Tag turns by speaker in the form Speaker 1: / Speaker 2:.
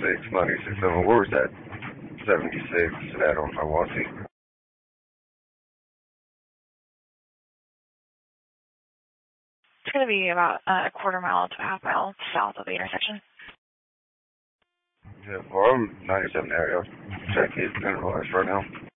Speaker 1: Money 67. Where was that 76 at on Hiawassee?
Speaker 2: It's going to be about a quarter mile to a half mile south of the intersection.
Speaker 1: Yeah, well, I'm 97 area. Check it, right now.